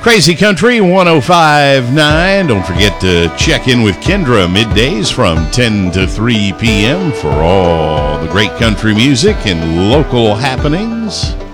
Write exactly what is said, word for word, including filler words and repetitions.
Crazy Country one oh five point nine. Don't forget to check in with Kendra middays from ten to three p.m. for all the great country music and local happenings.